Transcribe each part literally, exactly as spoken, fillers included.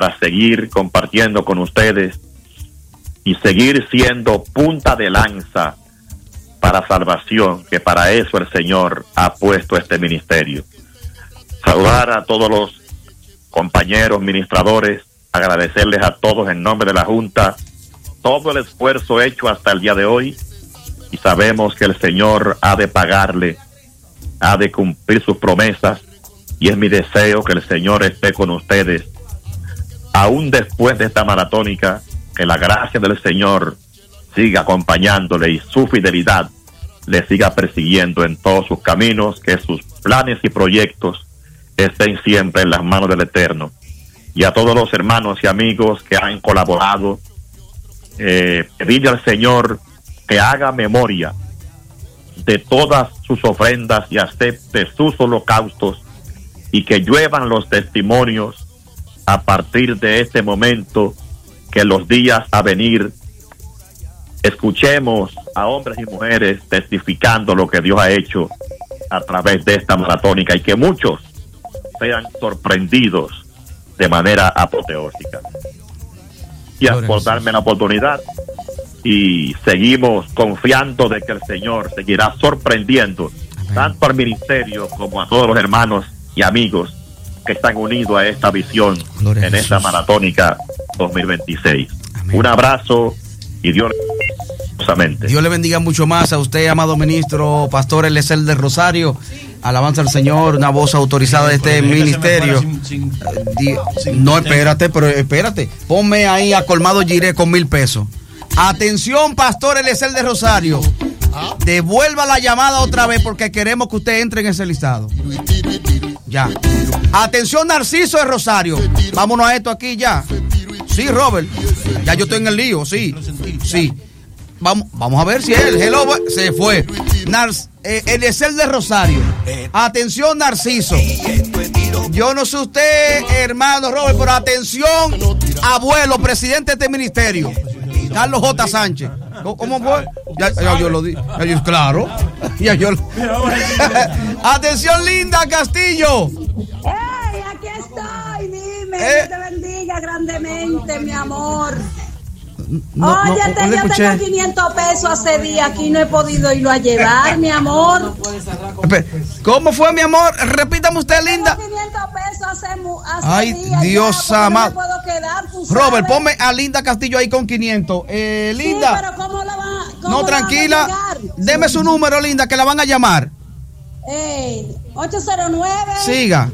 para seguir compartiendo con ustedes y seguir siendo punta de lanza para salvación, que para eso el Señor ha puesto este ministerio. Saludar a todos los compañeros ministradores, agradecerles a todos en nombre de la Junta todo el esfuerzo hecho hasta el día de hoy, y sabemos que el Señor ha de pagarle, ha de cumplir sus promesas, y es mi deseo que el Señor esté con ustedes aún después de esta maratónica, que la gracia del Señor siga acompañándole y su fidelidad le siga persiguiendo en todos sus caminos, que sus planes y proyectos estén siempre en las manos del Eterno. Y a todos los hermanos y amigos que han colaborado, eh, pedirle al Señor que haga memoria de todas sus ofrendas y acepte sus holocaustos, y que lluevan los testimonios a partir de este momento, que en los días a venir escuchemos a hombres y mujeres testificando lo que Dios ha hecho a través de esta maratónica, y que muchos sean sorprendidos de manera apoteósica. Y por darme la oportunidad, y seguimos confiando de que el Señor seguirá sorprendiendo tanto al ministerio como a todos los hermanos y amigos que están unidos a esta visión Gloria en esta maratónica dos mil veintiséis. Amén. Un abrazo y Dios le Dios le bendiga mucho más a usted, amado ministro, pastor Eliezer del Rosario. Alabanza al Señor, una voz autorizada de este ministerio. Sin, sin, sin no, espérate, pero espérate. Ponme ahí a Colmado Giré con mil pesos. Atención, pastor Eliezer del Rosario. Devuelva la llamada otra vez, porque queremos que usted entre en ese listado. Ya. Atención, Narciso de Rosario. Vámonos a esto aquí ya. Sí, Robert. Ya yo estoy en el lío, sí. Sí. Vamos, vamos a ver si él, hello, se fue. Nar, eh, Eliezer de Rosario. Atención, Narciso. Yo no sé usted, hermano Robert, pero atención, abuelo, presidente de este ministerio, Carlos J. Sánchez. ¿Cómo fue? Ya, ya yo lo di. Ya yo, claro. Ya yo lo... Atención, Linda Castillo. ¡Hey! Aquí estoy, dime. Eh. Dios te bendiga grandemente, mi amor. No, Oye, no, no, te, no yo tengo quinientos pesos hace día, aquí no he podido irlo a llevar, mi amor. ¿Cómo fue, mi amor? Repítame usted, Linda. Tengo quinientos pesos hace, hace Ay, día. Dios ya, amado. no me puedo quedar, tú Robert, sabes. ponme a Linda Castillo ahí con quinientos. Eh, Linda. Sí, pero ¿cómo la va, cómo No, la tranquila. van a llegar? Deme su número, Linda, que la van a llamar. Eh, ocho cero nueve. Siga.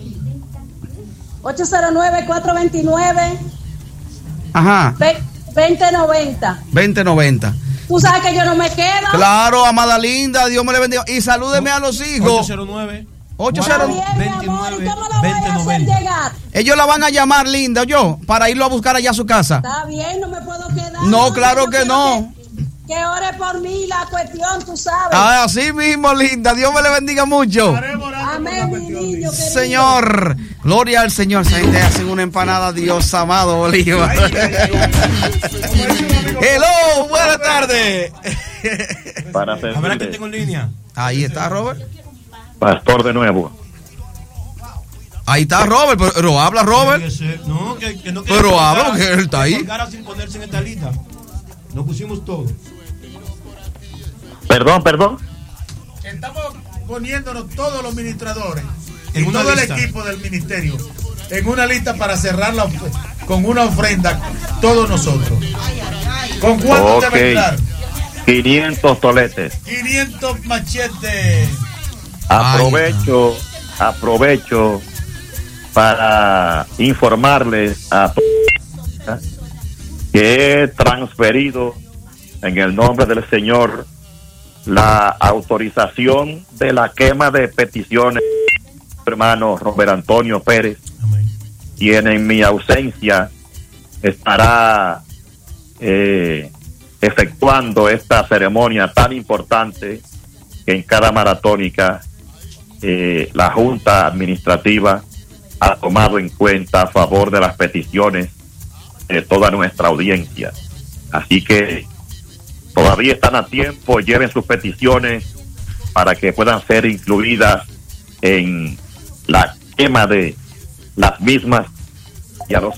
ocho cero nueve, cuatro dos nueve. Ajá. veinte noventa. veinte noventa. Tú sabes que yo no me quedo. Claro, amada Linda, Dios me le bendiga. Y salúdeme a los hijos. ocho cero nueve. ocho cero nueve. veintinueve, ¿Cómo lo voy a hacer llegar? Ellos la van a llamar, Linda, yo, para irlo a buscar allá a su casa. Está bien, no me puedo quedar. No, claro que no. Que, que ore por mí la cuestión, tú sabes. Ah, así mismo, Linda. Dios me le bendiga mucho. Amén, mi niño. Señor, gloria al Señor. Esa gente hacen una empanada, Dios amado, Bolívar. Hello, buenas tardes. Para ¿Habrá que tengo en línea? Ahí está, Robert. Pastor de nuevo. Ahí está Robert, pero, pero habla Robert. No, que, que no pero habla porque él está ahí. Sin ponerse en esta lista. Nos pusimos todos. Perdón, perdón. Estamos poniéndonos todos los ministradores en y todo lista. El equipo del ministerio en una lista para cerrarla con una ofrenda, todos nosotros. ¿Con cuánto okay. deben dar? quinientos toletes. quinientos machetes. Aprovecho, Ay, aprovecho para informarles a todos que he transferido en el nombre del Señor la autorización de la quema de peticiones, hermano Robert Antonio Pérez, Amén. Quien en mi ausencia estará eh, efectuando esta ceremonia tan importante que en cada maratónica eh, la Junta Administrativa ha tomado en cuenta a favor de las peticiones de toda nuestra audiencia. Así que todavía están a tiempo, lleven sus peticiones para que puedan ser incluidas en la quema de las mismas y a los